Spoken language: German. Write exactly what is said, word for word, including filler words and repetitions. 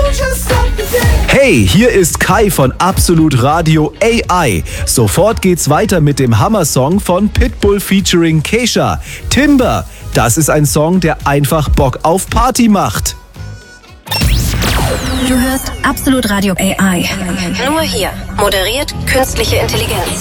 Hey, hier ist Kai von Absolut Radio A I. Sofort geht's weiter mit dem Hammer-Song von Pitbull featuring Kesha. Timber, das ist ein Song, der einfach Bock auf Party macht. Du hörst Absolut Radio A I. Nur hier. Moderiert künstliche Intelligenz.